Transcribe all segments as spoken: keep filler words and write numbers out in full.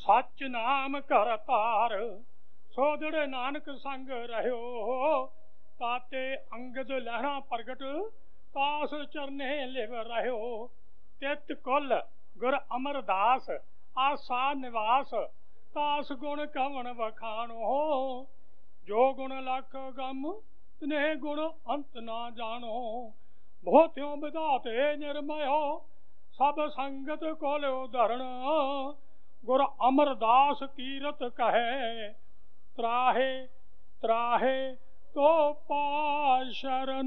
सच नाम कर तार सोदड़ नानक संग रहो ताते अंगद लहना प्रगट तास चरने लिव रहो तित कुल गुर अमरदास आसा निवास तास गुण कवन वखाणो जो गुण लख गम तिन्हे गुण अंत ना जानो बहुत्यों विधाते निर्मयो सब संगत कोल उधरण गुर अमरदास कीरत कहे त्राहे त्राहे तो पाशरण।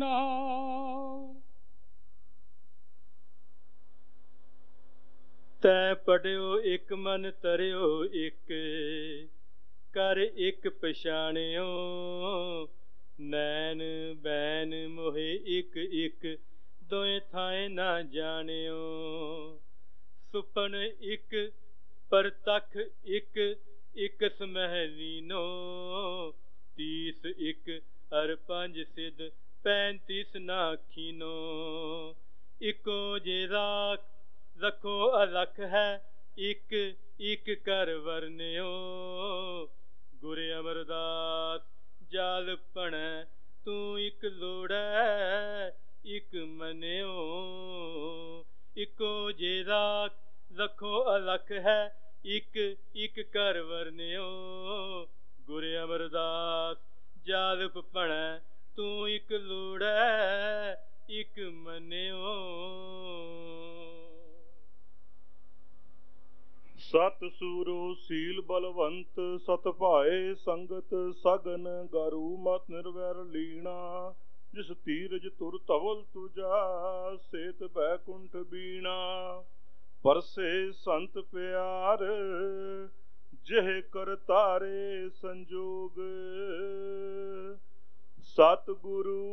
तै पढ़ियो एक मन तरियो एक कर एक पछाणियो नैन बैन मोहे एक एक दोए थाए ना जानियो सुपन एक परतख एक एक समहलीनो तीस एक अर पंज सिद्ध पैंतीस नाखीनो इको जे राख रखो अलख है एक एक कर वरनियो गुर अमरदास जाल पण तू एक लोड़ै एक मनियो इको जे राख रखो अलख है एक एक कर वरनियो गुर अमरदास जाल पण तू एक लोड़ै एक मनियो। सत सूरो सील बलवंत सत भाए संगत सगन गारू मत निर्वैर लीना जिस तीरज तुर धवल तुझा सेत बैकुंठ बीना परसे संत प्यार जह कर तारे संजोग सतगुरु